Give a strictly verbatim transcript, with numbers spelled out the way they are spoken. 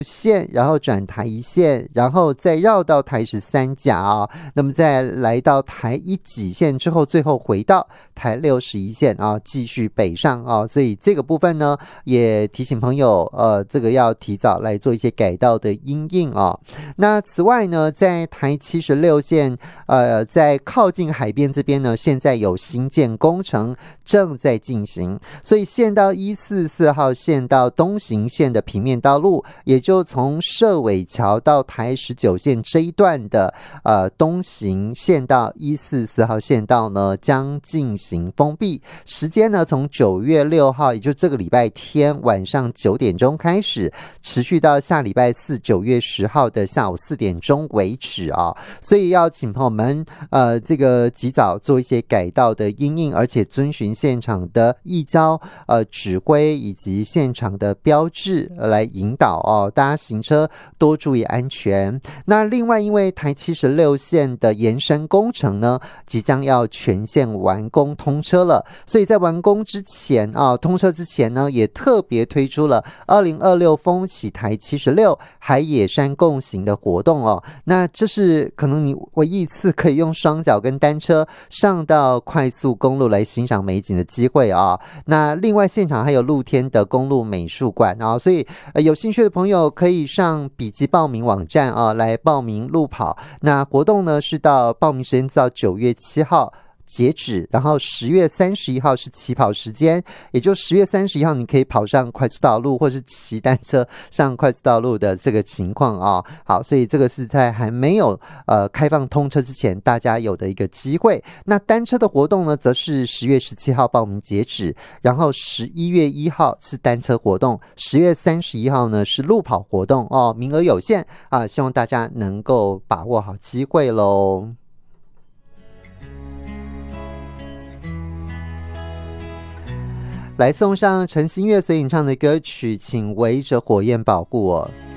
线，然后转台一线，然后再绕到台十三甲啊，那么再来到台一几线之后，最后回到台六十一线啊，继续北上啊。所以这个部分呢，也提醒朋友，呃，这个要提早来做一些改道的因应啊。那此外呢，在台七十六线，呃，在靠近海边这边呢，现在有新建工程正在进行，所以线到一四四号线到东行线的平面道路，也就就从社尾桥到台十九线这一段的呃东行线道一四四号线道呢，将进行封闭。时间呢，从九月六号，也就这个礼拜天晚上九点钟开始，持续到下礼拜四九月十号的下午四点钟为止啊。所以要请朋友们呃这个及早做一些改道的因应，而且遵循现场的义交呃指挥以及现场的标志来引导哦。大家行车多注意安全。那另外，因为台七十六线的延伸工程呢，即将要全线完工通车了，所以在完工之前啊，通车之前呢，也特别推出了二零二六风起台七十六海野山共行的活动哦。那这是可能你唯一一次可以用双脚跟单车上到快速公路来欣赏美景的机会啊。那另外现场还有露天的公路美术馆啊，所以、呃、有兴趣的朋友可以上笔记报名网站啊来报名路跑。那活动呢是到报名时间到九月七号截止，然后十月三十一号是起跑时间，也就十月三十一号你可以跑上快速道路或是骑单车上快速道路的这个情况啊。好，所以这个是在还没有呃开放通车之前大家有的一个机会。那单车的活动呢，则是十月十七号报名截止，然后十一月一号是单车活动，十月三十一号呢是路跑活动哦，名额有限啊，希望大家能够把握好机会咯。来送上陈星月所演唱的歌曲《请围着火焰保护我》。